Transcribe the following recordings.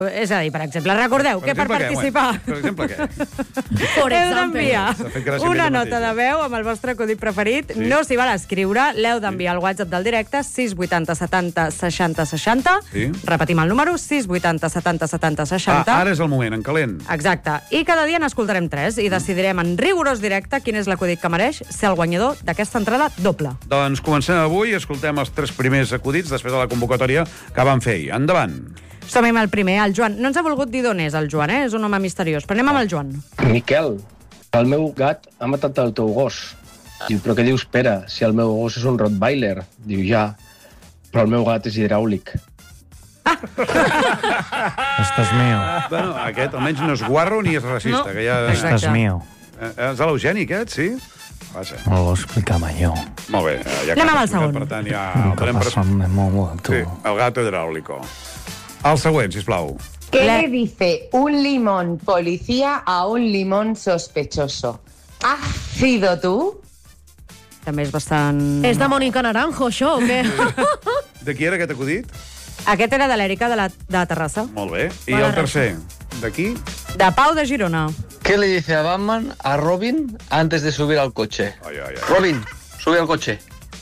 És a dir, per exemple, recordeu que per participar Per exemple, què? heu d'enviar una nota de veu amb el vostre acudit preferit. No s'hi val escriure, l'heu d'enviar al WhatsApp del directe 680 70 60 60. Repetim el número, 680 70 70 60. Ara és el moment, en calent. Exacte. I cada dia n'escoltarem 3 i decidirem en rigorós directe quin és l'acudit que mereix ser el guanyador d'aquesta entrada doble. Doncs comencem avui, escoltem els 3 primers acudits després de la convocatòria que vam fer ahir. Endavant. Som-hi amb el primer, el Joan. No ens ha volgut dir d'on és el Joan, És un home misteriós. Però anem amb el Joan. Miquel, el meu gat ha matat el teu gos. Diu, però què dius, Pere? Si el meu gos és un Rottweiler. Diu, ja, però el meu gat és hidràulic. Estàs mío. Bueno, aquest almenys no és guarro ni és racista. No. Que ja... Estàs mío. És de l'Eugeni, aquest, sí? Vaja. Me lo explicaba yo. Molt bé. Ja Anem amb el segon. Per tant, ja... Nunca pasó en memoria, tú. Sí, el gato hidráulico. El següent, sisplau. ¿Qué le dice un limón policía a un limón sospechoso? ¿Has sido tú? També és bastant... És de Mónica Naranjo, això, o què? De qui era aquest acudit? Aquest era de l'Èrica de Terrassa. Molt bé. I el tercer? D'aquí? De Pau de Girona. ¿Qué le dice a Batman a Robin antes de subir al coche? Ai, ai, ai. Robin, sube al coche.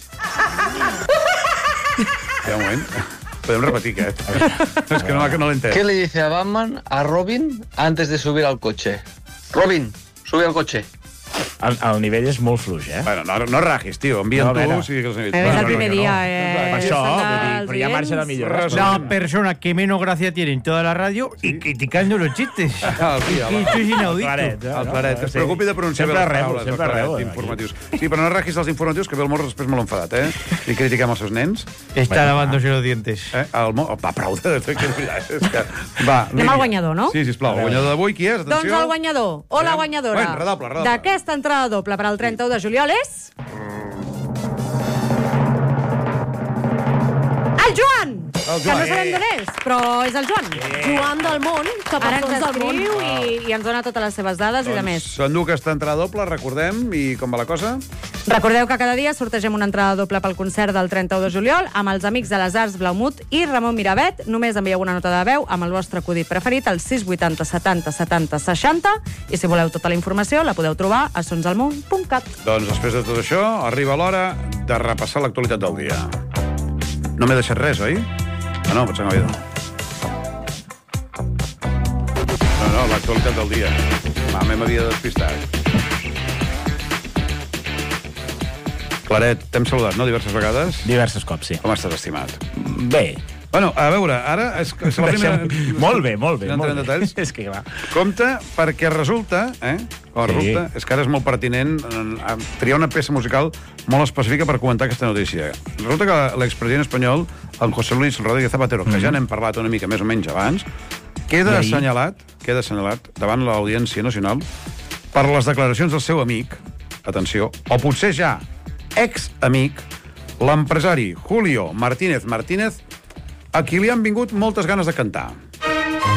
Ja, un moment. Podem repetir aquest. És que no l'he entès. ¿Qué le dice a Batman a Robin antes de subir al coche? Robin, sube al coche. El nivell és molt fluix, Bueno, no rajis, tio. Envia'm tu, o sigui que els nivells. És el primer dia, Per això, però hi ha marge de millora. La persona que menos gracia tiene en toda la radio y criticando los chistes. Esto es inaudito. El Claret, que es preocupi de pronunciar bé les paraules. Sempre rebo. Informatius. Sí, però no rajis els informatius, que ve el Morro després molt enfadat, I critiquem els seus nens. Está lavándose los dientes. Va, prou de... Va, anem al guanyador, no? Sí, sisplau. El guanyador d'avui, qui és? Doncs el guanyador, o la guanyadora, d'aquesta entrada doble per al 31 de juliol és... El Joan! Que no sabem d'on és, però és el Joan. Joan del món, que per Ara ens fons del món. escriu i ens dona totes les seves dades i de més. S'endú aquesta entrada doble, recordem, i com va la cosa? Recordeu que cada dia sortegem una entrada doble pel concert del 31 de juliol amb els amics de les Arts Blaumut i Ramon Miravet. Només envieu una nota de veu amb el vostre acudit preferit al 680 70 70 60 i si voleu tota la informació la podeu trobar a sonsalmón.cat. Doncs després de tot això, arriba l'hora de repassar l'actualitat del dia. No m'he deixat res, oi? No, potser no he No, l'actualitat del dia. Va, m'havia despistat. Claret, t'hem saludat, no?, diverses vegades? Diversos cops, sí. Com estàs, estimat? Bé. Bueno, a veure, ara és la primera... Molt bé, molt bé. No entrem en detalls. És que va. Compte, perquè resulta, resulta, és que ara és molt pertinent triar una peça musical molt específica per comentar aquesta notícia. Resulta que l'expresident espanyol, el José Luis Rodríguez Zapatero, que ja n'hem parlat una mica més o menys abans, queda assenyalat davant l'Audiència Nacional per les declaracions del seu amic, atenció, o potser ja ex-amic, l'empresari Julio Martínez Martínez, a qui li han vingut moltes ganes de cantar.